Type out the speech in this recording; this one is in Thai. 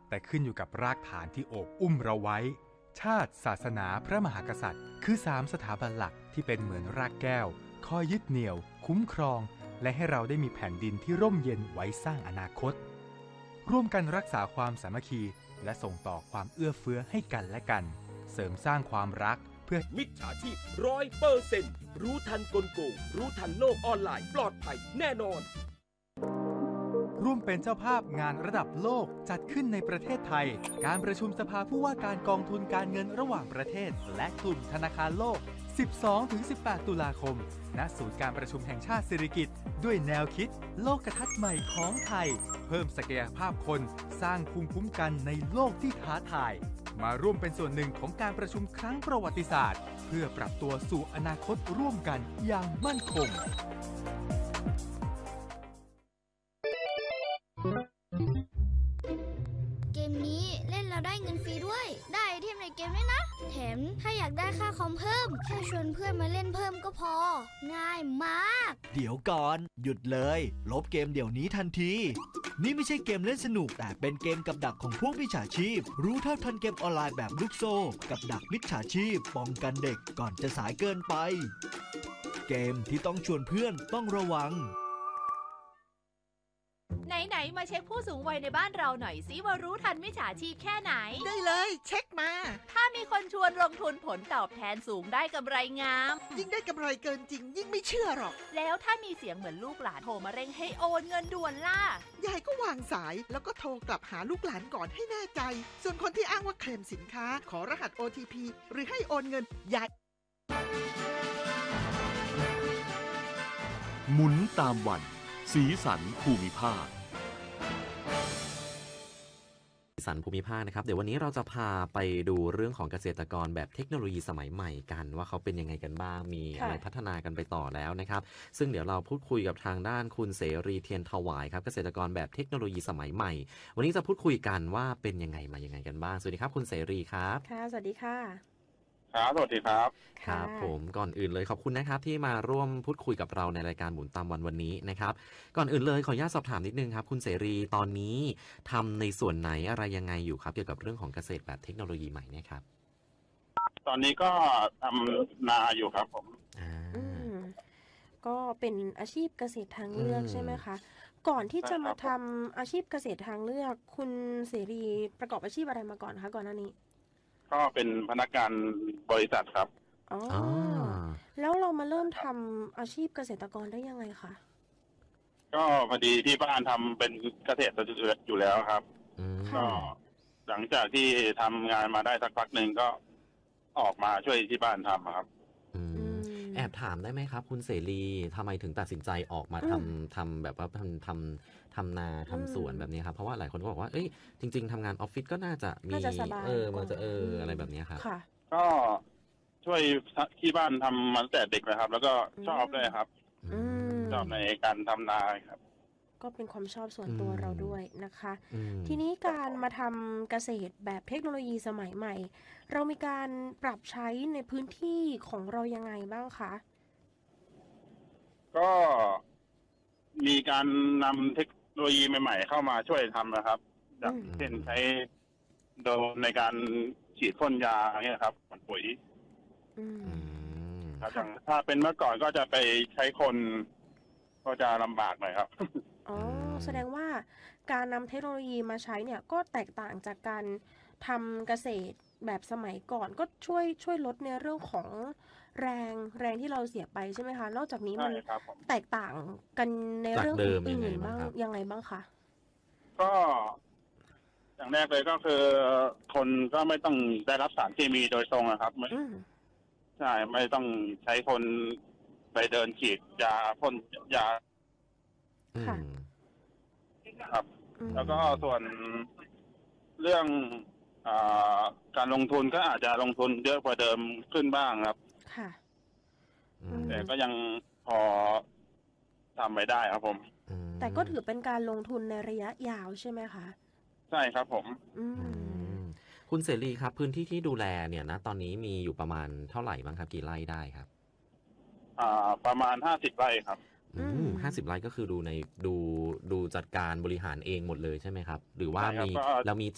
แต่ขึ้นอยู่กับรากฐานที่โอบอุ้มเราไว้ชาติศาสนาพระมหากษัตริย์คือ3สถาบันหลักที่เป็นเหมือนรากแก้วคอยยึดเหนี่ยวคุ้มครองและให้เราได้มีแผ่นดินที่ร่มเย็นไว้สร้างอนาคตร่วมกันรักษาความสามัคคีและส่งต่อความเอื้อเฟื้อให้กันและกันเสริมสร้างความรักเพื่อมิจฉาชีพ100%รู้ทันกลโกงรู้ทันโลกออนไลน์ปลอดภัยแน่นอนร่วมเป็นเจ้าภาพงานระดับโลกจัดขึ้นในประเทศไทยการประชุมสภาผู้ว่าการกองทุนการเงินระหว่างประเทศและกลุ่มธนาคารโลก 12-18 ตุลาคมณศูนย์การประชุมแห่งชาติสิริกิติ์ด้วยแนวคิดโลกทัศน์ใหม่ของไทยเพิ่มศักยภาพคนสร้างภูมิคุ้มกันในโลกที่ท้าทายมาร่วมเป็นส่วนหนึ่งของการประชุมครั้งประวัติศาสตร์เพื่อปรับตัวสู่อนาคตร่วมกันอย่างมั่นคงเกมนี้เล่นแล้วได้เงินฟรีด้วยได้ไอเทมในเกมด้วยนะแถมถ้าอยากได้ค่าคอมเพิ่มแค่ชวนเพื่อนมาเล่นเพิ่มก็พอง่ายมากเดี๋ยวก่อนหยุดเลยลบเกมเดี๋ยวนี้ทันทีนี่ไม่ใช่เกมเล่นสนุกแต่เป็นเกมกับดักของพวกมิจฉาชีพรู้เท่าทันเกมออนไลน์แบบลูกโซ่กับดักมิจฉาชีพป้องกันเด็กก่อนจะสายเกินไปเกมที่ต้องชวนเพื่อนต้องระวังไหนมาเช็คผู้สูงวัยในบ้านเราหน่อยสิว่ารู้ทันมิจฉาชีพแค่ไหนได้เลยเช็คมาถ้ามีคนชวนลงทุนผลตอบแทนสูงได้กำไรงามยิ่งได้กำไรเกินจริงยิ่งไม่เชื่อหรอกแล้วถ้ามีเสียงเหมือนลูกหลานโทรมาเร่งให้โอนเงินด่วนล่ะยายก็วางสายแล้วก็โทรกลับหาลูกหลานก่อนให้แน่ใจส่วนคนที่อ้างว่าเคลมสินค้าขอรหัส OTP หรือให้โอนเงินยายหมุนตามวันสีสันภูมิภาคสันภูมิภาคนะครับเดี๋ยววันนี้เราจะพาไปดูเรื่องของเกษตรกรแบบเทคโนโลยีสมัยใหม่กันว่าเขาเป็นยังไงกันบ้างมีอะไรพัฒนากันไปต่อแล้วนะครับซึ่งเดี๋ยวเราพูดคุยกับทางด้านคุณเสรีเทียนถวายครับเกษตรกรแบบเทคโนโลยีสมัยใหม่วันนี้จะพูดคุยกันว่าเป็นยังไงมายังไงกันบ้างสวัสดีครับคุณเสรีครับค่ะสวัสดีค่ะครับสวัสดีครับครับผมก่อนอื่นเลยขอบคุณนะครับที่มาร่วมพูดคุยกับเราในรายการหมุนตามวันนี้นะครับก่อนอื่นเลยขออนุญาตสอบถามนิดนึงครับคุณเสรีตอนนี้ทำในส่วนไหนอะไรยังไงอยู่ครับเกี่ยวกับเรื่องของเกษตรแบบเทคโนโลยีใหม่เนี่ยครับตอนนี้ก็ทำนาอยู่ครับผมก็เป็นอาชีพเกษตรทางเลือกใช่ไหมคะก่อนที่จะมาทำอาชีพเกษตรทางเลือกคุณเสรีประกอบอาชีพอะไรมาก่อนคะก่อนหน้านี้ก็เป็นพนักงานบริษัทครับอ๋อแล้วเรามาเริ่มทำอาชีพเกษตรกรได้ยังไงคะก็พอดีที่บ้านทำเป็นเกษตรอยู่แล้วครับก็หลังจากที่ทำงานมาได้สักพักหนึ่งก็ออกมาช่วยที่บ้านทำครับแอบถามได้ไหมครับคุณเสรีทำไมถึงตัดสินใจออกมาทำแบบว่าทำนาทำสวนแบบนี้ครับเพราะว่าหลายคนก็บอกว่าเอ้ยจริงๆทำงานออฟฟิศก็น่าจะมีมันจะอะไรแบบนี้ครับก็ช่วยที่บ้านทำมาตั้งแต่เด็กเลยครับแล้วก็ชอบด้วยครับชอบในการทำนาครับก็เป็นความชอบส่วนตัวเราด้วยนะคะทีนี้การมาทำเกษตรแบบเทคโนโลยีสมัยใหม่เรามีการปรับใช้ในพื้นที่ของเรายังไงบ้างคะก็มีการนำเทคโนโลยีใหม่ๆเข้ามาช่วยทำนะครับอย่างเช่นใช้โดรนในการฉีดพ่นยาเนี่ยครับผลปุ๋ยถ้าเป็นเมื่อก่อนก็จะไปใช้คนก็จะลำบากหน่อยครับอ๋อแสดงว่าการนำเทคโนโลยีมาใช้เนี่ยก็แตกต่างจากการทำเกษตรแบบสมัยก่อนก็ช่วยลดในเรื่องของแรงที่เราเสียไปใช่ไหมคะนอกจากนี้มันแตกต่างกันในเรื่องอื่นบ้างยังไงบ้างคะก็อย่างแรกเลยก็คือคนก็ไม่ต้องได้รับสารเคมีโดยตรงนะครับใช่ไม่ต้องใช้คนไปเดินฉีดยาพ่นยาครับแล้วก็ส่วนเรื่องการลงทุนก็อาจจะลงทุนเยอะกว่าเดิมขึ้นบ้างครับค่ะแต่ก็ยังพอทำไปได้ครับผมแต่ก็ถือเป็นการลงทุนในระยะยาวใช่ไหมคะใช่ครับผมคุณเสรีครับพื้นที่ที่ดูแลเนี่ยนะตอนนี้มีอยู่ประมาณเท่าไหร่บ้างครับกี่ไร่ได้ครับประมาณ50 ไร่ครับ 50 ไร่ก็คือดูจัดการบริหารเองหมดเลยใช่ไหมครับหรือว่าเรามี